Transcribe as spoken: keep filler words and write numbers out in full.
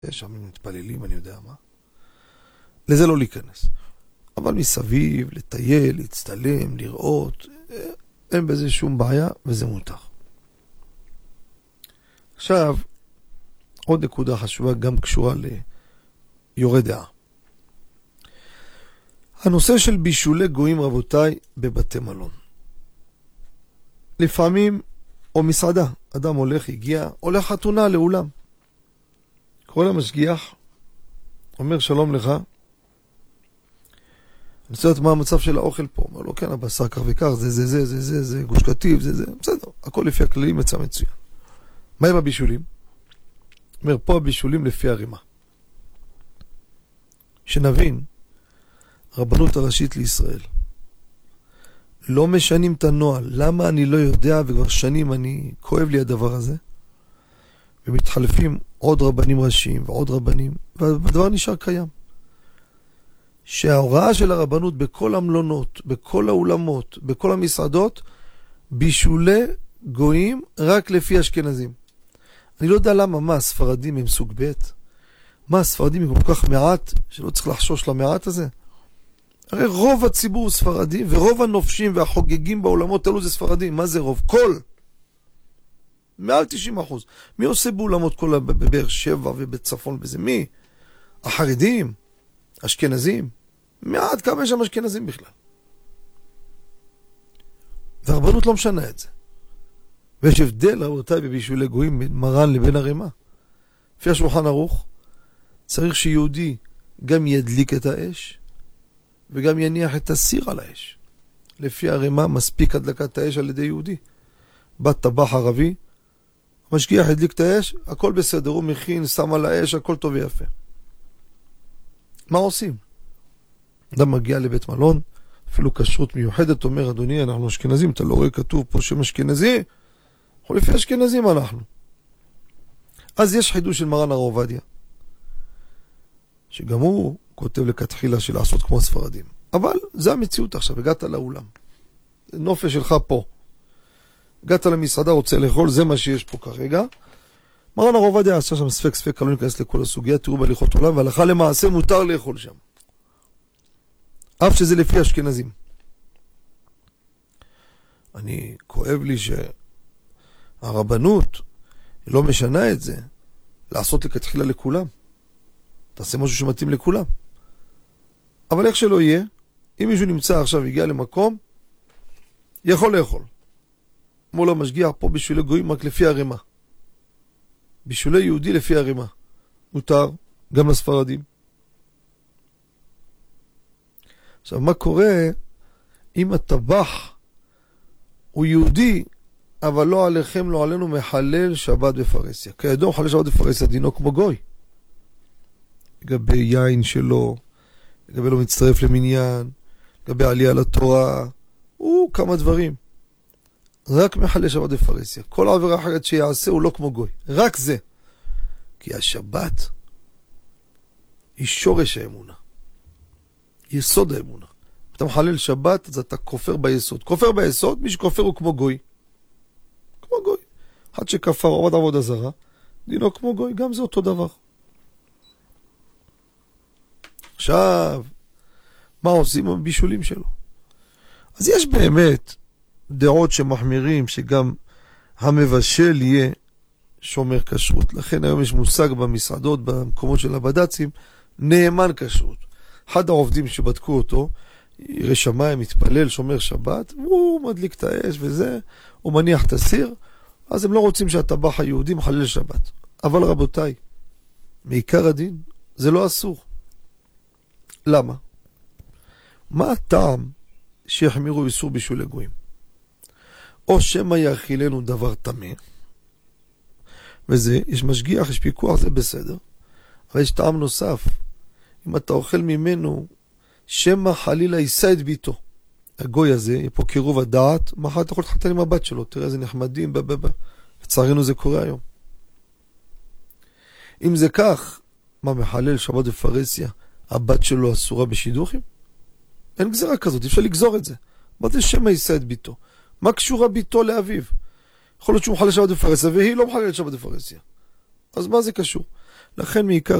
שם מתפללים, אני יודע מה. לזה לא להיכנס. אבל מסביב, לטייל, להצטלם, לראות, אין בזה שום בעיה, וזה מותר. עכשיו, עוד נקודה חשובה, גם קשורה ליורה דעה. הנושא של בישולי גויים, רבותיי, בבתי מלון. לפעמים, או מסעדה, אדם הולך, הגיע, הולך חתונה לאולם. קורא למשגיח, אומר שלום לך, אני רוצה לדעת מה המצב של האוכל פה. אומר לו, כן, הבשר כך וכך, זה זה זה זה זה זה, גוש קטיף, זה זה, בסדר, הכל לפי הכללים יצא מצוין. מה עם הבישולים? אומר, פה הבישולים לפי הרימה. שנבין, הרבנות הראשית לישראל, לא משנים את הנועל. למה אני לא יודע, וכבר שנים אני, כואב לי הדבר הזה, ומתחלפים עוד רבנים ראשיים ועוד רבנים, והדבר נשאר קיים. שההוראה של הרבנות בכל המלונות, בכל האולמות, בכל המסעדות, בישולי גויים רק לפי אשכנזים. אני לא יודע למה, מה הספרדים הם סוג ב'? מה הספרדים הם כל כך מעט, שלא צריך לחשוש למעט הזה? הרי רוב הציבור ספרדים, ורוב הנופשים והחוגגים בעולמות אלו זה ספרדים. מה זה רוב? כל. מעל תשעים אחוז. מי עושה באולמות כל בבאר שבע ובצפון וזה? מי? החרדים? אשכנזים? מעט כמה יש שם אשכנזים בכלל. והרבנות לא משנה את זה. ויש הבדל, רבותיי, בבישולי גויים בין מרן לבין הרימה. לפי השולחן ערוך, צריך שיהודי גם ידליק את האש, וגם יניח את הסיר על האש. לפי הרימה מספיק הדלקת האש על ידי יהודי. בת טבח ערבי, משגיח הדליק את האש, הכל בסדר, הוא מכין, שם על האש, הכל טוב ויפה. מה עושים? אדם מגיע לבית מלון, אפילו כשרות מיוחדת, אומר, אדוני, אנחנו אשכנזים, אתה לא רואה כתוב פה שם אשכנזי? אנחנו לפי אשכנזים אנחנו. אז יש חידוש של מרן הרב עובדיה, שגם הוא כותב לכתחילה של לעשות כמו הספרדים. אבל זה המציאות עכשיו, הגעת לאולם. נופש שלך פה. הגעת למסעדה, רוצה לאכול, זה מה שיש פה כרגע. מרן הרב עובדיה עשה שם ספק ספק, לא ניכנס לכל הסוגיה, תראו בהליכות עולם, והלכה למעשה מותר לאכול שם. אף שזה לפי אשכנזים. אני כואב לי שהרבנות לא משנה את זה, לעשות לכתחילה לכולם. תעשה משהו שמתאים לכולם. אבל איך שלא יהיה, אם מישהו נמצא עכשיו, הגיע למקום, יכול לאכול. מול המשגיח פה בישולי גויים רק לפי הרימה. בישולי יהודי לפי הרימה. מותר, גם לספרדים. עכשיו, מה קורה אם הטבח הוא יהודי, אבל לא עליכם, לא עלינו, מחלל שבת בפרהסיה? כידוע, מחלל שבת בפרהסיה דינו כמו גוי. לגבי יין שלו, לגבי לא מצטרף למניין, לגבי עלייה לתורה, הוא כמה דברים. רק מחלל שבת בפרהסיה. כל עבירה אחרת שיעשה הוא לא כמו גוי. רק זה. כי השבת היא שורש האמונה. יסוד האמונה. אתה מחלל שבת, אז אתה כופר ביסוד. כופר ביסוד, מי שכופר הוא כמו גוי. כמו גוי. אחד שכפר עובד עבודה זרה, דינו כמו גוי, גם זה אותו דבר. עכשיו, מה עושים עם הבישולים שלו? אז יש באמת דעות שמחמירים שגם המבשל יהיה שומר כשרות. לכן היום יש מושג במסעדות, במקומות של הבד"צים, נאמן כשרות. אחד העובדים שבדקו אותו, ירא שמיים, מתפלל, שומר שבת, והוא מדליק את האש וזה, הוא מניח את הסיר, אז הם לא רוצים שהטבח היהודי מחלל שבת. אבל רבותיי, מעיקר הדין, זה לא אסור. למה? מה הטעם שיחמירו איסור בישולי גויים? או שמא יאכילנו דבר טמא, וזה, יש משגיח, יש פיקוח, זה בסדר. אבל יש טעם נוסף. אם אתה אוכל ממנו, שמא חלילה יישא את ביתו. הגוי הזה, יהיה פה קירוב הדעת, מחר אתה יכול להתחתן עם הבת שלו, תראה איזה נחמדים, בבבא. לצערנו זה קורה היום. אם זה כך, מה מחלל שבת בפרהסיה, הבת שלו אסורה בשידוכים? אין גזרה כזאת, אפשר לגזור את זה. מה זה שמא יישא את ביתו? מה קשורה ביתו לאביו? יכול להיות שהוא מחלל שבת בפרהסיה, והיא לא מחללת שבת בפרהסיה. אז מה זה קשור? לכן מעיקר